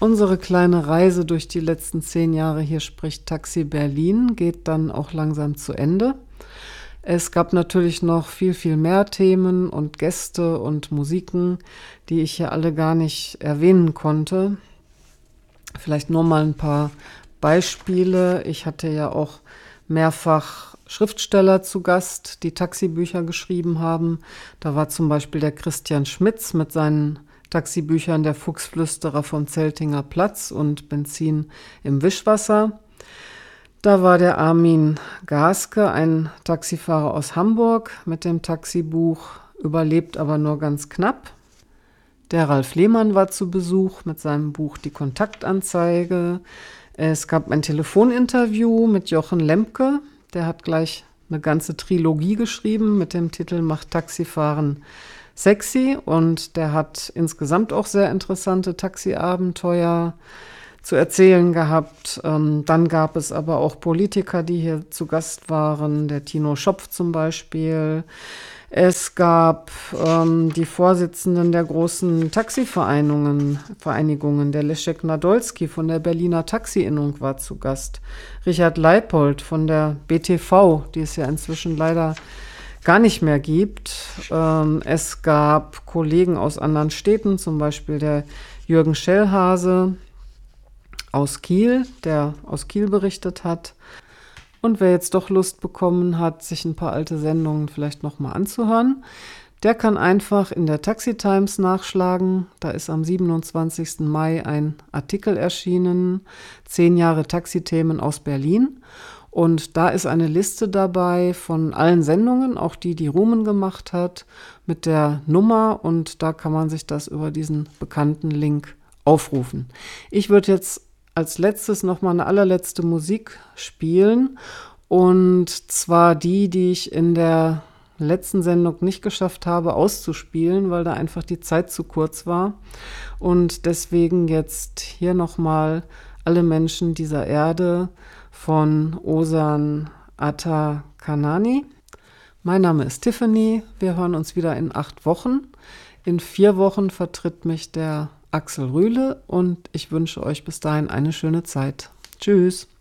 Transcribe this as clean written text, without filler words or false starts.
Unsere kleine Reise durch die letzten 10 Jahre hier spricht Taxi Berlin geht dann auch langsam zu Ende. Es gab natürlich noch viel, viel mehr Themen und Gäste und Musiken, die ich hier alle gar nicht erwähnen konnte. Vielleicht nur mal ein paar Beispiele. Ich hatte ja auch mehrfach Schriftsteller zu Gast, die Taxibücher geschrieben haben. Da war zum Beispiel der Christian Schmitz mit seinen Taxibüchern Der Fuchsflüsterer vom Zeltinger Platz und Benzin im Wischwasser. Da war der Armin Gaske, ein Taxifahrer aus Hamburg, mit dem Taxibuch Überlebt aber nur ganz knapp. Der Ralf Lehmann war zu Besuch mit seinem Buch Die Kontaktanzeige. Es gab ein Telefoninterview mit Jochen Lemke. Der hat gleich eine ganze Trilogie geschrieben mit dem Titel Macht Taxifahren sexy. Und der hat insgesamt auch sehr interessante Taxiabenteuer zu erzählen gehabt. Dann gab es aber auch Politiker, die hier zu Gast waren. Der Tino Schopf zum Beispiel. Es gab die Vorsitzenden der großen Taxivereinigungen. Der Leszek Nadolski von der Berliner Taxi-Innung war zu Gast. Richard Leipold von der BTV, die es ja inzwischen leider gar nicht mehr gibt. Es gab Kollegen aus anderen Städten, zum Beispiel der Jürgen Schellhase aus Kiel, der aus Kiel berichtet hat. Und wer jetzt doch Lust bekommen hat, sich ein paar alte Sendungen vielleicht nochmal anzuhören, der kann einfach in der Taxi Times nachschlagen. Da ist am 27. Mai ein Artikel erschienen, 10 Jahre Taxithemen aus Berlin. Und da ist eine Liste dabei von allen Sendungen, auch die Rumen gemacht hat, mit der Nummer. Und da kann man sich das über diesen bekannten Link aufrufen. Ich würde jetzt als letztes noch mal eine allerletzte Musik spielen. Und zwar die ich in der letzten Sendung nicht geschafft habe auszuspielen, weil da einfach die Zeit zu kurz war. Und deswegen jetzt hier noch mal Alle Menschen dieser Erde von Ozan Ata Kanani. Mein Name ist Tiffany. Wir hören uns wieder in 8 Wochen. In 4 Wochen vertritt mich der Axel Rühle und ich wünsche euch bis dahin eine schöne Zeit. Tschüss.